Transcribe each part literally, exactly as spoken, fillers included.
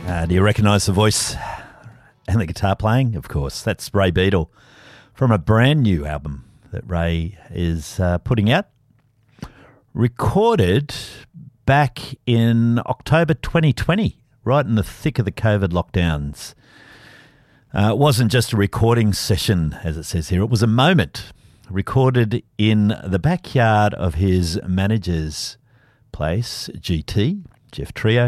Uh, do you recognise the voice and the guitar playing? Of course, that's Ray Beadle from a brand new album that Ray is uh, putting out. Recorded back in October twenty twenty, right in the thick of the COVID lockdowns. Uh, it wasn't just a recording session, as it says here. It was a moment recorded in the backyard of his manager's place, G T, Jeff Trio.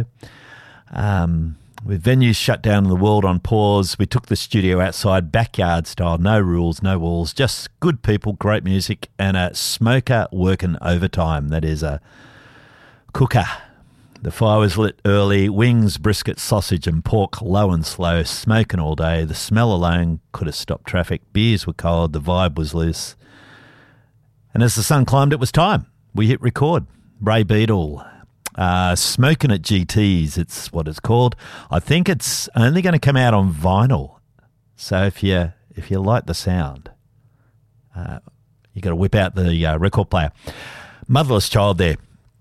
Um, with venues shut down and the world on pause, we took the studio outside, backyard style, no rules, no walls, just good people, great music, and a smoker working overtime. That is a cooker. The fire was lit early, wings, brisket, sausage and pork, low and slow, smoking all day. The smell alone could have stopped traffic. Beers were cold, the vibe was loose. And as the sun climbed, it was time. We hit record. Ray Beadle, uh, Smoking at G T's, it's what it's called. I think it's only going to come out on vinyl. So if you if you like the sound, uh, you got to whip out the uh, record player. Motherless Child there.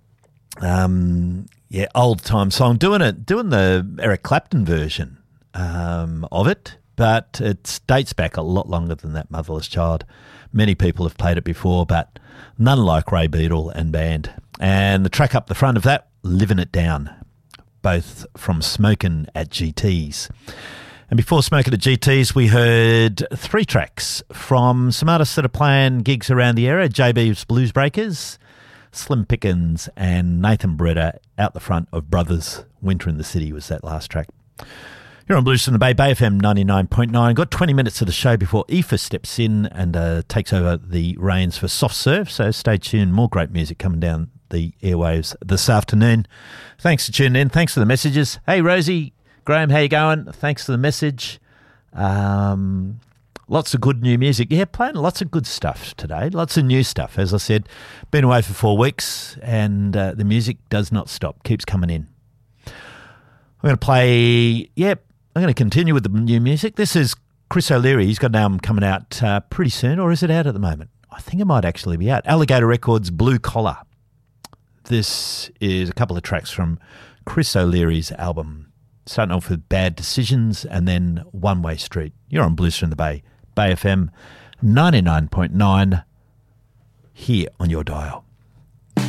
Um, yeah, old time song. Doing it, doing the Eric Clapton version um, of it, but it dates back a lot longer than that. Motherless Child. Many people have played it before, but none like Ray Beadle and band. And the track up the front of that, Living It Down, both from Smoking at G T's. And before Smoking at G T's, we heard three tracks from some artists that are playing gigs around the area. J B's Blues Breakers, Slim Pickens and Nathan Breda out the front of Brothers. Winter in the City was that last track. You're on Blues from the Bay, Bay F M ninety-nine point nine. Got twenty minutes of the show before Aoife steps in and uh, takes over the reins for Soft Serve, so stay tuned. More great music coming down the airwaves this afternoon. Thanks for tuning in. Thanks for the messages. Hey, Rosie, Graham, how you going? Thanks for the message. Um, lots of good new music. Yeah, playing lots of good stuff today. Lots of new stuff. As I said, been away for four weeks and uh, the music does not stop. Keeps coming in. I'm going to play, yep, I'm going to continue with the new music. This is Chris O'Leary. He's got an album coming out uh, pretty soon, or is it out at the moment? I think it might actually be out. Alligator Records, Blue Collar. This is a couple of tracks from Chris O'Leary's album, starting off with Bad Decisions and then One Way Street. You're on Blues from the Bay, Bay F M ninety-nine point nine, here on your dial.